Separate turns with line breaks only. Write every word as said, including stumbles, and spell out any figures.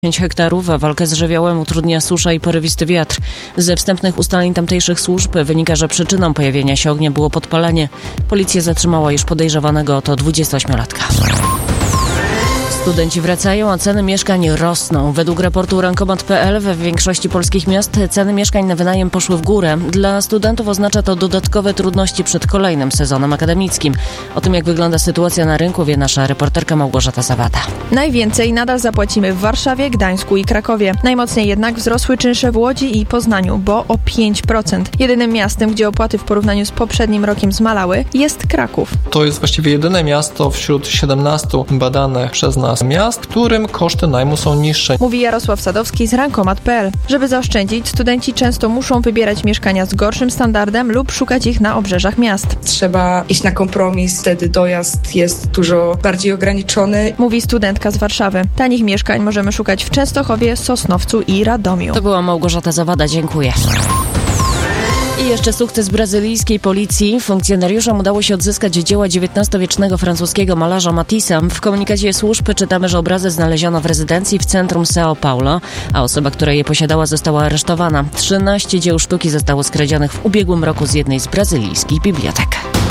pięć hektarów, a walkę z żywiołem utrudnia susza i porywisty wiatr. Ze wstępnych ustaleń tamtejszych służb wynika, że przyczyną pojawienia się ognia było podpalenie. Policja zatrzymała już podejrzewanego, to dwudziestoośmiolatka. Studenci wracają, a ceny mieszkań rosną. Według raportu Rankomat kropka pe el w większości polskich miast ceny mieszkań na wynajem poszły w górę. Dla studentów oznacza to dodatkowe trudności przed kolejnym sezonem akademickim. O tym, jak wygląda sytuacja na rynku, wie nasza reporterka Małgorzata Zawada.
Najwięcej nadal zapłacimy w Warszawie, Gdańsku i Krakowie. Najmocniej jednak wzrosły czynsze w Łodzi i Poznaniu, bo o pięć procent. Jedynym miastem, gdzie opłaty w porównaniu z poprzednim rokiem zmalały, jest Kraków.
To jest właściwie jedyne miasto wśród siedemnastu badanych przez nas miast, którym koszty najmu są niższe.
Mówi Jarosław Sadowski z Rankomat kropka pe el. Żeby zaoszczędzić, studenci często muszą wybierać mieszkania z gorszym standardem lub szukać ich na obrzeżach miast.
Trzeba iść na kompromis, wtedy dojazd jest dużo bardziej ograniczony.
Mówi studentka z Warszawy. Tanich mieszkań możemy szukać w Częstochowie, Sosnowcu i Radomiu.
To była Małgorzata Zawada, dziękuję. I jeszcze sukces brazylijskiej policji. Funkcjonariuszom udało się odzyskać dzieła dziewiętnastowiecznego francuskiego malarza Matissa. W komunikacie służb czytamy, że obrazy znaleziono w rezydencji w centrum São Paulo, a osoba, która je posiadała, została aresztowana. trzynaście dzieł sztuki zostało skradzionych w ubiegłym roku z jednej z brazylijskich bibliotek.